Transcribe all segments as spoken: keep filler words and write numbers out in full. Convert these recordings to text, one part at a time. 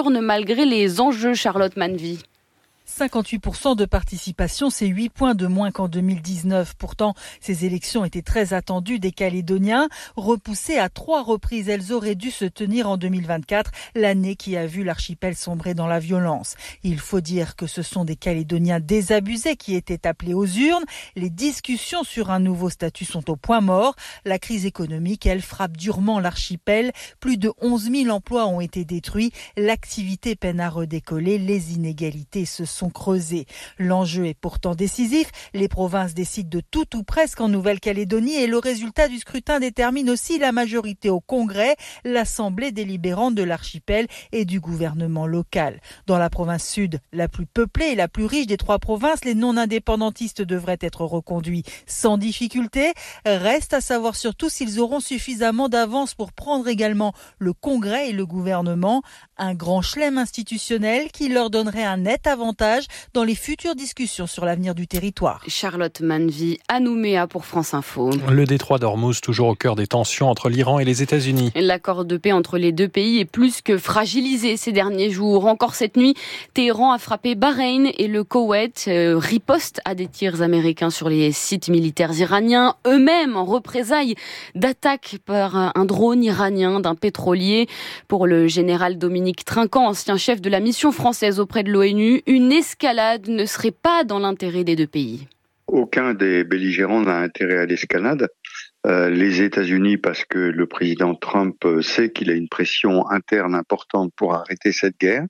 urnes malgré les enjeux, Charlotte Manvy. cinquante-huit pour cent de participation, c'est huit points de moins qu'en deux mille dix-neuf. Pourtant, ces élections étaient très attendues des Calédoniens. Repoussées à trois reprises, elles auraient dû se tenir en deux mille vingt-quatre, l'année qui a vu l'archipel sombrer dans la violence. Il faut dire que ce sont des Calédoniens désabusés qui étaient appelés aux urnes. Les discussions sur un nouveau statut sont au point mort. La crise économique, elle, frappe durement l'archipel. Plus de onze mille emplois ont été détruits. L'activité peine à redécoller. Les inégalités se sont creusées. L'enjeu est pourtant décisif. Les provinces décident de tout ou presque en Nouvelle-Calédonie et le résultat du scrutin détermine aussi la majorité au Congrès, l'Assemblée délibérante de l'archipel et du gouvernement local. Dans la province sud, la plus peuplée et la plus riche des trois provinces, les non-indépendantistes devraient être reconduits sans difficulté. Reste à savoir surtout s'ils auront suffisamment d'avance pour prendre également le Congrès et le gouvernement. Un grand chelem institutionnel qui leur donnerait un net avantage dans les futures discussions sur l'avenir du territoire. Charlotte Manvy à Nouméa pour France Info. Le détroit d'Ormuz, toujours au cœur des tensions entre l'Iran et les États-Unis. L'accord de paix entre les deux pays est plus que fragilisé ces derniers jours. Encore cette nuit, Téhéran a frappé Bahreïn et le Koweït euh, riposte à des tirs américains sur les sites militaires iraniens, eux-mêmes en représailles d'attaques par un drone iranien d'un pétrolier. Pour le général Dominique Trinquant, ancien chef de la mission française auprès de l'ONU, une escalade ne serait pas dans l'intérêt des deux pays. Aucun des belligérants n'a intérêt à l'escalade. Euh, les États-Unis, parce que le président Trump sait qu'il a une pression interne importante pour arrêter cette guerre.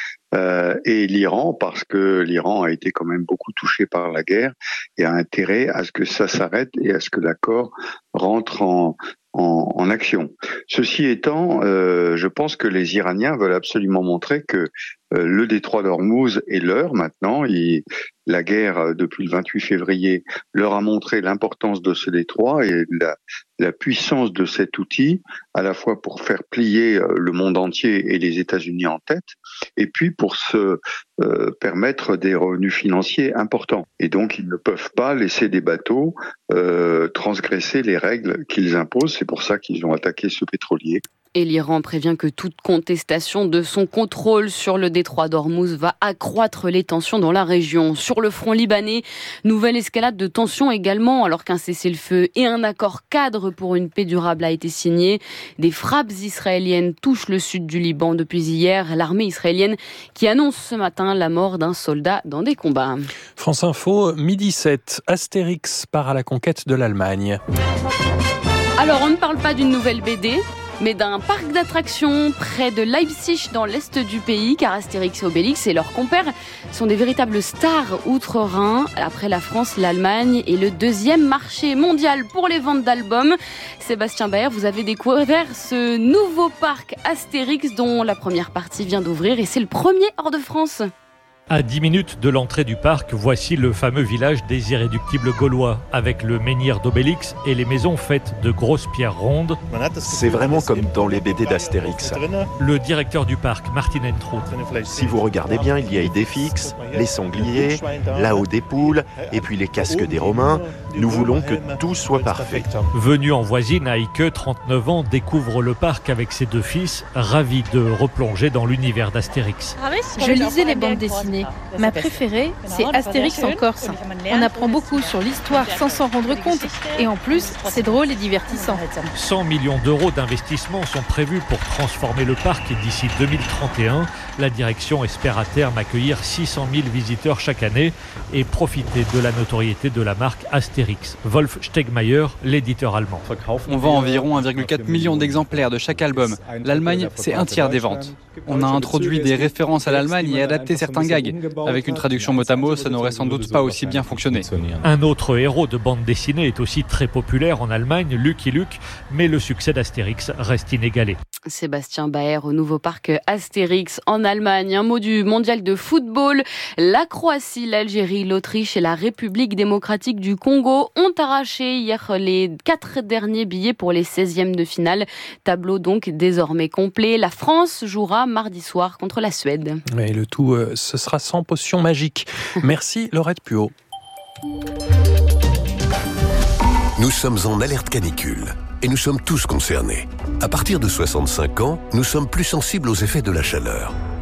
Euh, et l'Iran, parce que l'Iran a été quand même beaucoup touché par la guerre et a intérêt à ce que ça s'arrête et à ce que l'accord rentre en, en, en action. Ceci étant, euh, je pense que les Iraniens veulent absolument montrer que euh, le détroit d'Ormuz est leur maintenant. Il, la guerre depuis le vingt-huit février leur a montré l'importance de ce détroit et la, la puissance de cet outil, à la fois pour faire plier le monde entier et les États-Unis en tête, et puis pour se euh, permettre des revenus financiers importants. Et donc, ils ne peuvent pas laisser des bateaux euh, transgresser les règles qu'ils imposent. C'est pour ça qu'ils ont attaqué ce pétrolier. Et l'Iran prévient que toute contestation de son contrôle sur le détroit d'Ormuz va accroître les tensions dans la région. Sur le front libanais, nouvelle escalade de tensions également, alors qu'un cessez-le-feu et un accord cadre pour une paix durable a été signé. Des frappes israéliennes touchent le sud du Liban depuis hier. L'armée israélienne qui annonce ce matin la mort d'un soldat dans des combats. France Info, midi sept, Astérix part à la conquête de l'Allemagne. Alors, on ne parle pas d'une nouvelle B D, mais d'un parc d'attractions près de Leipzig dans l'est du pays, car Astérix et Obélix et leurs compères sont des véritables stars outre-Rhin. Après la France, l'Allemagne est le deuxième marché mondial pour les ventes d'albums. Sébastien Baer, vous avez découvert ce nouveau parc Astérix dont la première partie vient d'ouvrir et c'est le premier hors de France. À dix minutes de l'entrée du parc, voici le fameux village des irréductibles gaulois, avec le menhir d'Obélix et les maisons faites de grosses pierres rondes. C'est vraiment comme dans les B D d'Astérix. Le directeur du parc, Martin Entrout. Si vous regardez bien, il y a Idée fixe, les sangliers, là-haut des poules, et puis les casques des Romains. Nous voulons que tout soit parfait. Venu en voisine, Heike, trente-neuf ans, découvre le parc avec ses deux fils, ravis de replonger dans l'univers d'Astérix. Je lisais les bandes dessinées. Ma préférée, c'est Astérix en Corse. On apprend beaucoup sur l'histoire sans s'en rendre compte. Et en plus, c'est drôle et divertissant. cent millions d'euros d'investissement sont prévus pour transformer le parc d'ici deux mille trente et un. La direction espère à terme accueillir six cent mille visiteurs chaque année et profiter de la notoriété de la marque Astérix. Wolf Stegmaier, l'éditeur allemand. On vend environ un virgule quatre million d'exemplaires de chaque album. L'Allemagne, c'est un tiers des ventes. On a introduit des références à l'Allemagne et adapté certains gags. Avec une traduction mot à mot, ça n'aurait sans doute pas aussi bien fonctionné. Un autre héros de bande dessinée est aussi très populaire en Allemagne, Lucky Luke, mais le succès d'Astérix reste inégalé. Sébastien Baer au nouveau parc Astérix en Allemagne. Un mot du mondial de football. La Croatie, l'Algérie, l'Autriche et la République démocratique du Congo ont arraché hier les quatre derniers billets pour les seizièmes de finale. Tableau donc désormais complet. La France jouera mardi soir contre la Suède. Et le tout, euh, ce sera sans potion magique. Merci Laurette Puot. Nous sommes en alerte canicule et nous sommes tous concernés. À partir de soixante-cinq ans, nous sommes plus sensibles aux effets de la chaleur.